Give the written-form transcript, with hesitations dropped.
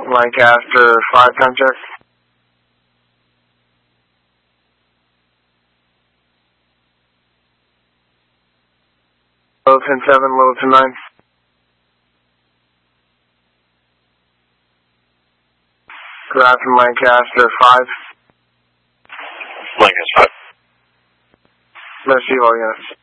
Lancaster 5, time check. Littleton 7, Littleton 9. Grafton Lancaster 5. Lancaster 5. Merci, all units.